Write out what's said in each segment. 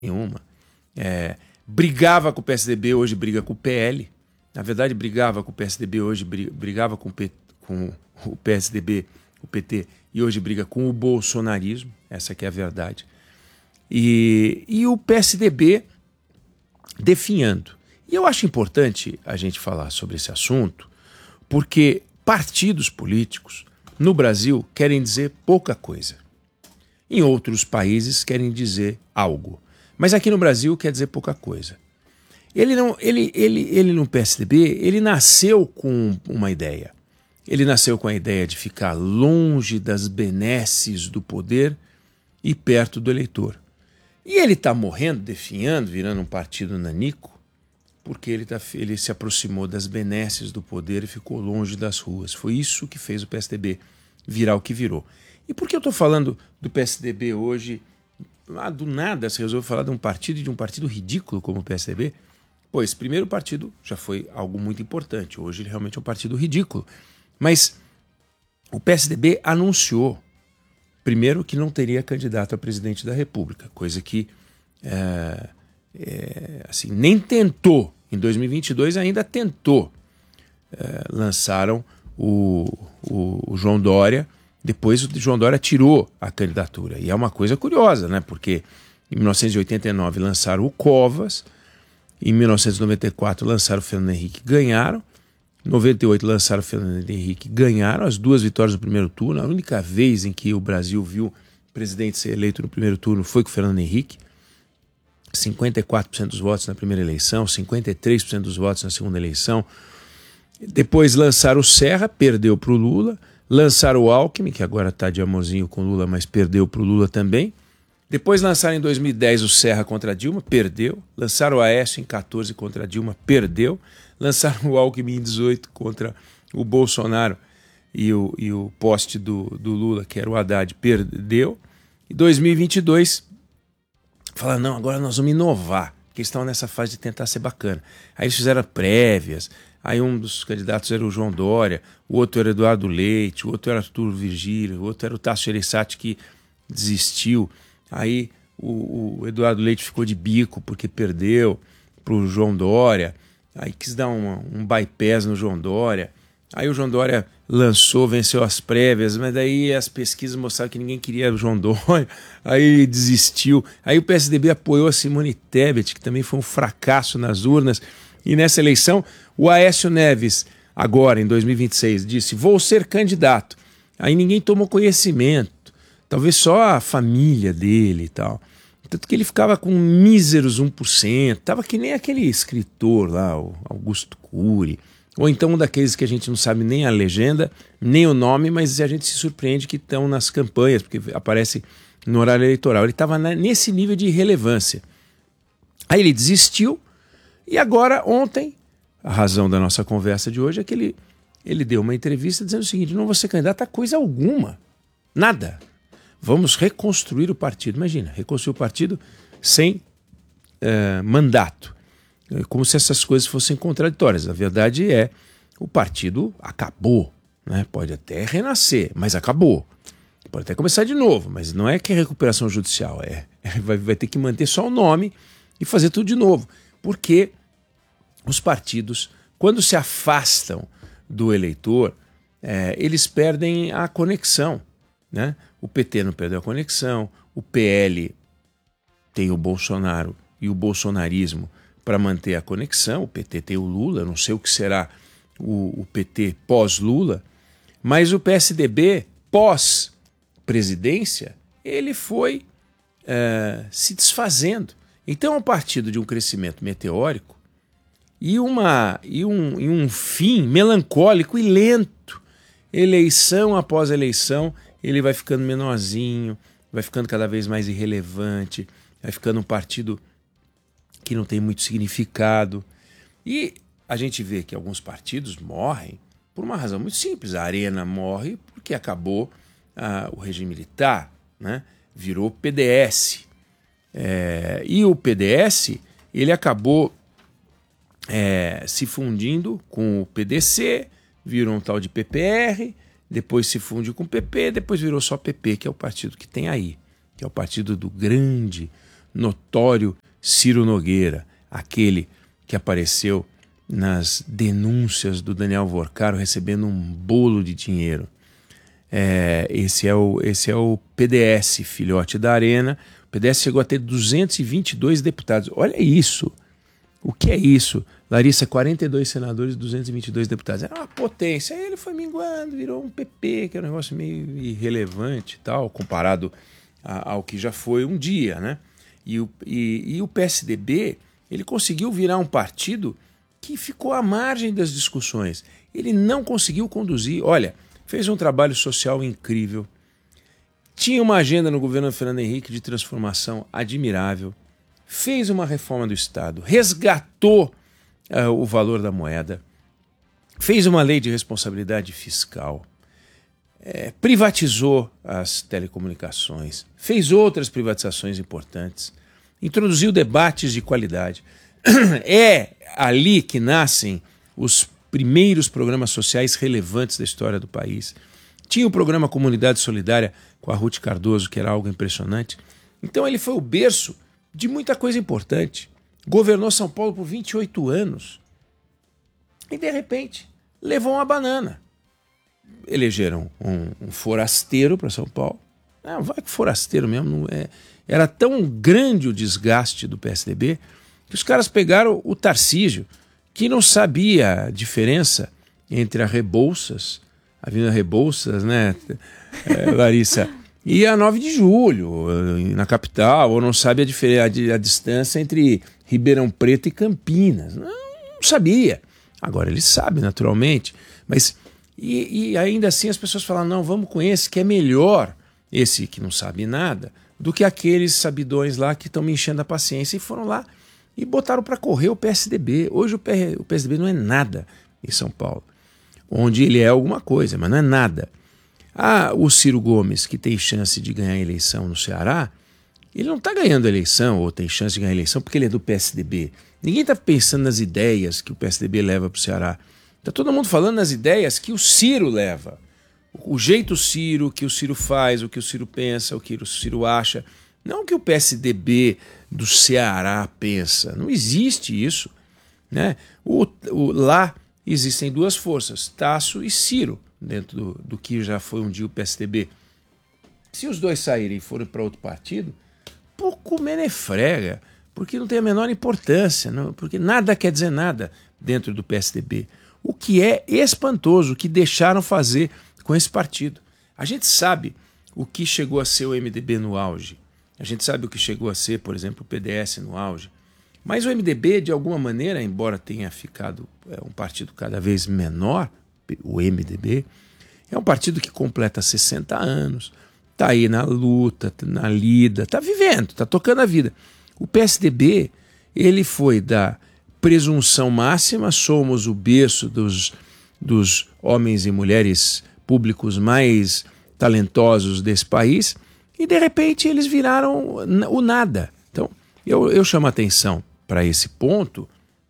nenhuma. Brigava com o PSDB, hoje briga com o PL. Na verdade, brigava com o PSDB, hoje brigava com o PSDB, o PT, e hoje briga com o bolsonarismo. Essa que é a verdade. E o PSDB definhando. E eu acho importante a gente falar sobre esse assunto, porque partidos políticos no Brasil querem dizer pouca coisa. Em outros países querem dizer algo. Mas aqui no Brasil quer dizer pouca coisa. Ele no PSDB, ele nasceu com uma ideia. Ele nasceu com a ideia de ficar longe das benesses do poder e perto do eleitor. E ele está morrendo, definhando, virando um partido nanico, porque ele se aproximou das benesses do poder e ficou longe das ruas. Foi isso que fez o PSDB virar o que virou. E por que eu estou falando do PSDB hoje? Do nada se resolveu falar de um partido e de um partido ridículo como o PSDB? Pois, primeiro, o partido já foi algo muito importante. Hoje ele realmente é um partido ridículo. Mas o PSDB anunciou, primeiro, que não teria candidato a presidente da República, coisa que assim, nem tentou. Em 2022 ainda tentou. Lançaram o João Dória. Depois o João Dória tirou a candidatura. E é uma coisa curiosa, né? Porque em 1989 lançaram o Covas, em 1994 lançaram o Fernando Henrique, ganharam. Em 98 lançaram o Fernando Henrique, ganharam. As duas vitórias do primeiro turno. A única vez em que o Brasil viu presidente ser eleito no primeiro turno foi com o Fernando Henrique. 54% dos votos na primeira eleição, 53% dos votos na segunda eleição. Depois lançaram o Serra, perdeu para o Lula. Lançaram o Alckmin, que agora está de amorzinho com o Lula, mas perdeu para o Lula também. Depois lançaram em 2010 o Serra contra a Dilma, perdeu. Lançaram o Aécio em 2014 contra a Dilma, perdeu. Lançaram o Alckmin em 2018 contra o Bolsonaro e o poste do Lula, que era o Haddad, perdeu. Em 2022, falaram, não, agora nós vamos inovar, porque eles estavam nessa fase de tentar ser bacana. Aí eles fizeram prévias. Aí um dos candidatos era o João Dória, o outro era o Eduardo Leite, o outro era o Arthur Virgílio, o outro era o Tasso Gereissati, que desistiu. Aí o Eduardo Leite ficou de bico porque perdeu para o João Dória. Aí quis dar um bypass no João Dória. Aí o João Dória lançou, venceu as prévias, mas daí as pesquisas mostraram que ninguém queria o João Dória. Aí ele desistiu. Aí o PSDB apoiou a Simone Tebet, que também foi um fracasso nas urnas. E nessa eleição, o Aécio Neves, agora em 2026, disse, vou ser candidato. Aí ninguém tomou conhecimento, talvez só a família dele e tal. Tanto que ele ficava com míseros 1%, estava que nem aquele escritor lá, o Augusto Cury, ou então um daqueles que a gente não sabe nem a legenda, nem o nome, mas a gente se surpreende que estão nas campanhas, porque aparece no horário eleitoral. Ele estava nesse nível de irrelevância. Aí ele desistiu. E agora, ontem, a razão da nossa conversa de hoje é que ele deu uma entrevista dizendo o seguinte, não vou ser candidato a coisa alguma, nada. Vamos reconstruir o partido. Imagina, reconstruir o partido sem mandato. Como se essas coisas fossem contraditórias. A verdade é, o partido acabou, né? Pode até renascer, mas acabou. Pode até começar de novo, mas não é que é recuperação judicial, vai ter que manter só o nome e fazer tudo de novo. Porque os partidos, quando se afastam do eleitor, eles perdem a conexão, né? O PT não perdeu a conexão, o PL tem o Bolsonaro e o bolsonarismo para manter a conexão, o PT tem o Lula, não sei o que será o PT pós-Lula, mas o PSDB pós-presidência, ele foi se desfazendo. Então é um partido de um crescimento meteórico e um fim melancólico e lento. Eleição após eleição, ele vai ficando menorzinho, vai ficando cada vez mais irrelevante, vai ficando um partido que não tem muito significado. E a gente vê que alguns partidos morrem por uma razão muito simples. A Arena morre porque acabou o regime militar, né? Virou PDS. E o PDS ele acabou se fundindo com o PDC, virou um tal de PPR, depois se fundiu com o PP, depois virou só PP, que é o partido que tem aí, que é o partido do grande notório Ciro Nogueira, aquele que apareceu nas denúncias do Daniel Vorcaro recebendo um bolo de dinheiro. Esse é o PDS, filhote da Arena. O PDS chegou a ter 222 deputados. Olha isso. O que é isso? Larissa, 42 senadores, 222 deputados. Era uma potência. Aí ele foi minguando, virou um PP, que é um negócio meio irrelevante e tal, comparado ao que já foi um dia, né? E o PSDB, ele conseguiu virar um partido que ficou à margem das discussões. Ele não conseguiu conduzir. Olha, fez um trabalho social incrível. Tinha uma agenda no governo Fernando Henrique de transformação admirável. Fez uma reforma do Estado. Resgatou o valor da moeda. Fez uma lei de responsabilidade fiscal. Privatizou as telecomunicações. Fez outras privatizações importantes. Introduziu debates de qualidade. É ali que nascem os primeiros programas sociais relevantes da história do país. Tinha o programa Comunidade Solidária com a Ruth Cardoso, que era algo impressionante. Então ele foi o berço de muita coisa importante. Governou São Paulo por 28 anos. E, de repente, levou uma banana. Elegeram um forasteiro para São Paulo. Não, vai que forasteiro mesmo. Não é. Era tão grande o desgaste do PSDB que os caras pegaram o Tarcísio, que não sabia a diferença entre a Rebouças, a Avenida Rebouças, né, Larissa, e a 9 de Julho, na capital, ou não sabe a distância entre Ribeirão Preto e Campinas. Não sabia. Agora ele sabe, naturalmente. Mas, e ainda assim as pessoas falam, não, vamos com esse que é melhor, esse que não sabe nada, do que aqueles sabidões lá que estão me enchendo a paciência, e foram lá e botaram para correr o PSDB. Hoje o PSDB não é nada em São Paulo, onde ele é alguma coisa, mas não é nada. O Ciro Gomes, que tem chance de ganhar a eleição no Ceará, ele não está ganhando a eleição, ou tem chance de ganhar a eleição, porque ele é do PSDB. Ninguém está pensando nas ideias que o PSDB leva para o Ceará. Está todo mundo falando nas ideias que o Ciro leva. O jeito Ciro, o que o Ciro faz, o que o Ciro pensa, o que o Ciro acha. Não o que o PSDB do Ceará pensa. Não existe isso, né? Lá existem duas forças, Tasso e Ciro, dentro do que já foi um dia o PSDB. Se os dois saírem e forem para outro partido, pouco menefrega, porque não tem a menor importância, não, porque nada quer dizer nada dentro do PSDB. O que é espantoso, o que deixaram fazer com esse partido. A gente sabe o que chegou a ser o MDB no auge. A gente sabe o que chegou a ser, por exemplo, o PDS no auge. Mas o MDB, de alguma maneira, embora tenha ficado um partido cada vez menor, o MDB, é um partido que completa 60 anos, está aí na luta, na lida, está vivendo, está tocando a vida. O PSDB, ele foi da presunção máxima, somos o berço dos homens e mulheres públicos mais talentosos desse país, e de repente eles viraram o nada. Então, eu chamo a atenção para esse ponto,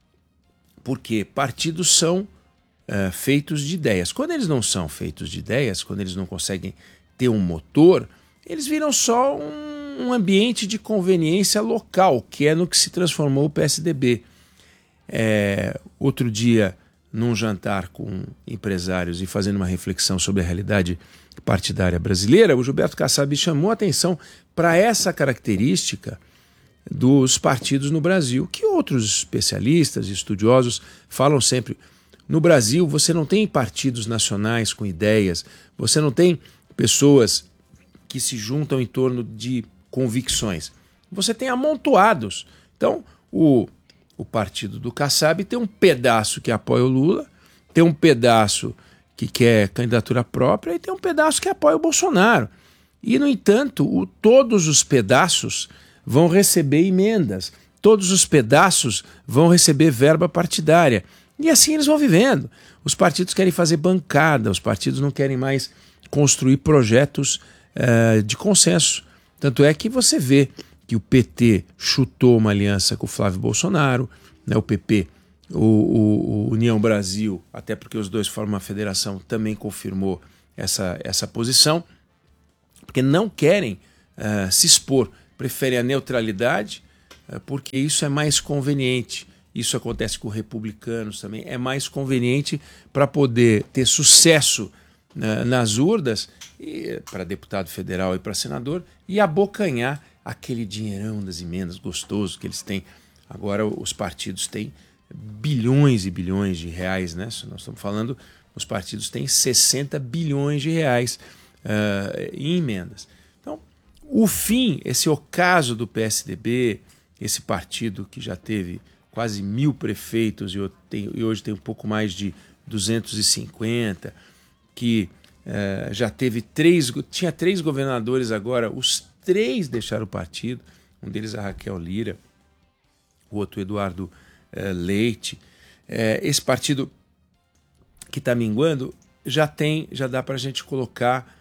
porque partidos são feitos de ideias. Quando eles não são feitos de ideias, quando eles não conseguem ter um motor, eles viram só um ambiente de conveniência local, que é no que se transformou o PSDB. Outro dia, num jantar com empresários e fazendo uma reflexão sobre a realidade partidária brasileira, o Gilberto Kassab chamou a atenção para essa característica dos partidos no Brasil, que outros especialistas e estudiosos falam sempre. No Brasil, você não tem partidos nacionais com ideias, você não tem pessoas que se juntam em torno de convicções. Você tem amontoados. Então, o partido do Kassab tem um pedaço que apoia o Lula, tem um pedaço que quer candidatura própria e tem um pedaço que apoia o Bolsonaro. E, no entanto, todos os pedaços vão receber emendas, todos os pedaços vão receber verba partidária. E assim eles vão vivendo. Os partidos querem fazer bancada, os partidos não querem mais construir projetos de consenso. Tanto é que você vê que o PT chutou uma aliança com o Flávio Bolsonaro, né, o PP, o União Brasil, até porque os dois formam uma federação, também confirmou essa posição, porque não querem se expor preferem a neutralidade, porque isso é mais conveniente. Isso acontece com republicanos também. É mais conveniente para poder ter sucesso nas urnas, para deputado federal e para senador, e abocanhar aquele dinheirão das emendas gostoso que eles têm. Agora os partidos têm bilhões e bilhões de reais, né? Se nós estamos falando, os partidos têm 60 bilhões de reais em emendas. Então, o fim, esse ocaso do PSDB, esse partido que já teve quase 1.000 prefeitos e hoje tem um pouco mais de 250, que já teve tinha 3 governadores agora, os 3 deixaram o partido, um deles a Raquel Lira, o outro Eduardo Leite. Esse partido que está minguando já dá para a gente colocar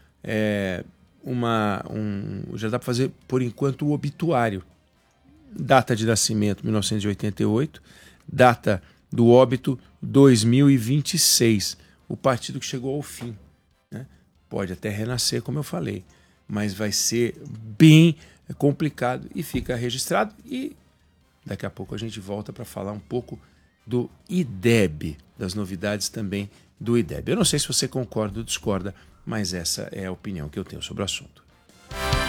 já dá para fazer por enquanto o obituário. Data de nascimento 1988, data do óbito 2026. O partido que chegou ao fim, né? Pode até renascer, como eu falei, mas vai ser bem complicado e fica registrado. E daqui a pouco a gente volta para falar um pouco do IDEB, das novidades também do IDEB. Eu não sei se você concorda ou discorda, mas essa é a opinião que eu tenho sobre o assunto.